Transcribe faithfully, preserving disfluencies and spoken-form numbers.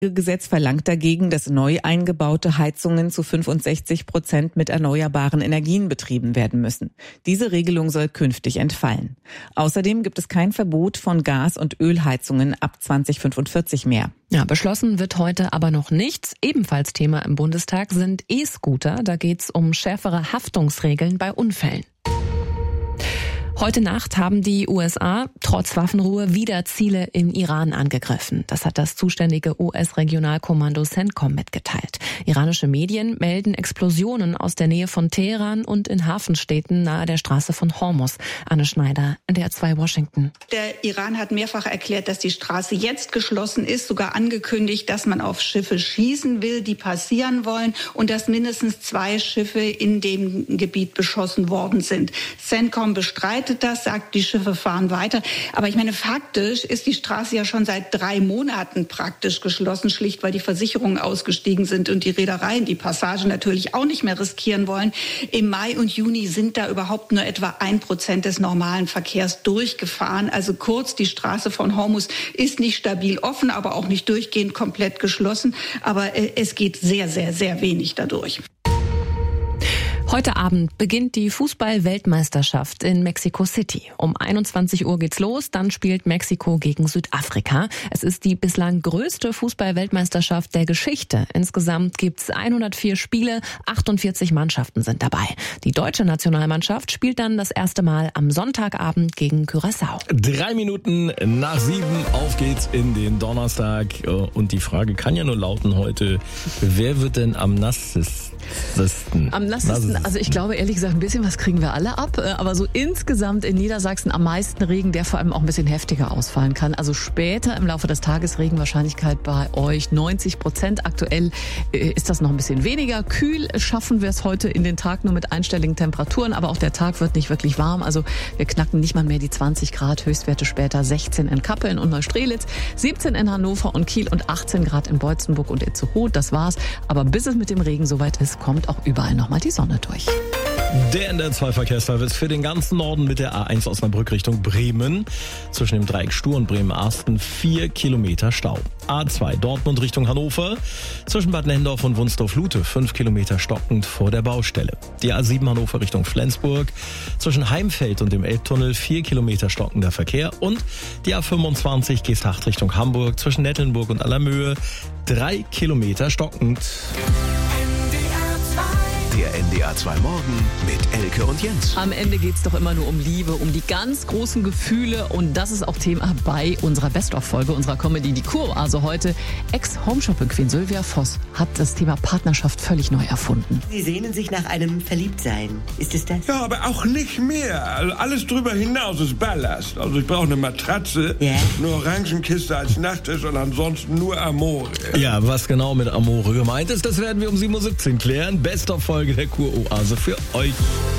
Gesetz verlangt dagegen, dass neu eingebaute Heizungen zu fünfundsechzig Prozent mit erneuerbaren Energien betrieben werden müssen. Diese Regelung soll künftig entfallen. Außerdem gibt es kein Verbot von Gas- und Ölheizungen ab zwanzig fünfundvierzig mehr. Ja, beschlossen wird heute aber noch nichts. Ebenfalls Thema im Bundestag sind E-Scooter. Da geht's um schärfere Haftungsregeln bei Unfällen. Heute Nacht haben die U S A trotz Waffenruhe wieder Ziele im Iran angegriffen. Das hat das zuständige U S-Regionalkommando CENTCOM mitgeteilt. Iranische Medien melden Explosionen aus der Nähe von Teheran und in Hafenstädten nahe der Straße von Hormuz. Anne Schneider, N D R zwei Washington. Der Iran hat mehrfach erklärt, dass die Straße jetzt geschlossen ist, sogar angekündigt, dass man auf Schiffe schießen will, die passieren wollen und dass mindestens zwei Schiffe in dem Gebiet beschossen worden sind. CENTCOM bestreitet das, sagt, die Schiffe fahren weiter. Aber ich meine, faktisch ist die Straße ja schon seit drei Monaten praktisch geschlossen, schlicht weil die Versicherungen ausgestiegen sind und die Reedereien die Passage natürlich auch nicht mehr riskieren wollen. Im Mai und Juni sind da überhaupt nur etwa ein Prozent des normalen Verkehrs durchgefahren. Also kurz, die Straße von Hormuz ist nicht stabil offen, aber auch nicht durchgehend komplett geschlossen. Aber es geht sehr, sehr, sehr wenig dadurch. Heute Abend beginnt die Fußball-Weltmeisterschaft in Mexico City. Um einundzwanzig Uhr geht's los, dann spielt Mexiko gegen Südafrika. Es ist die bislang größte Fußball-Weltmeisterschaft der Geschichte. Insgesamt gibt's hundertvier Spiele, achtundvierzig Mannschaften sind dabei. Die deutsche Nationalmannschaft spielt dann das erste Mal am Sonntagabend gegen Curaçao. Drei Minuten nach sieben, auf geht's in den Donnerstag. Und die Frage kann ja nur lauten heute, wer wird denn am nassesten? Am nassesten, also ich glaube ehrlich gesagt, ein bisschen was kriegen wir alle ab, aber so insgesamt in Niedersachsen am meisten Regen, der vor allem auch ein bisschen heftiger ausfallen kann. Also später im Laufe des Tages Regenwahrscheinlichkeit bei euch neunzig Prozent. Aktuell ist das noch ein bisschen weniger. Kühl schaffen wir es heute in den Tag nur mit einstelligen Temperaturen, aber auch der Tag wird nicht wirklich warm. Also wir knacken nicht mal mehr die zwanzig Grad, Höchstwerte später sechzehn in Kappeln und Neustrelitz, siebzehn in Hannover und Kiel und achtzehn Grad in Beutzenburg und Itzehoe. Das war's. Aber bis es mit dem Regen soweit ist, kommt auch überall nochmal die Sonne durch. Der N D R zwei Verkehrsservice für den ganzen Norden mit der A eins Osnabrück Richtung Bremen. Zwischen dem Dreieck Stur und Bremen-Arsten vier Kilometer Stau. A zwei Dortmund Richtung Hannover. Zwischen Bad Nendorf und Wunsdorf-Lute fünf Kilometer stockend vor der Baustelle. Die A sieben Hannover Richtung Flensburg. Zwischen Heimfeld und dem Elbtunnel vier Kilometer stockender Verkehr. Und die A fünfundzwanzig Geesthacht Richtung Hamburg. Zwischen Nettelnburg und Allermöhe drei Kilometer stockend. Der N D R zwei Morgen mit Elke und Jens. Am Ende geht's doch immer nur um Liebe, um die ganz großen Gefühle und das ist auch Thema bei unserer Best-of-Folge, unserer Comedy Die Kur. Also heute Ex-Homeshopping-Queen Sylvia Voss hat das Thema Partnerschaft völlig neu erfunden. Sie sehnen sich nach einem Verliebtsein. Ist es das? Ja, aber auch nicht mehr. Also alles drüber hinaus ist Ballast. Also ich brauche eine Matratze, ja, eine Orangenkiste als Nachttisch und ansonsten nur Amore. Ja, was genau mit Amore gemeint ist, das werden wir um sieben Uhr siebzehn klären. Best-of-Folge der Kuroase für euch.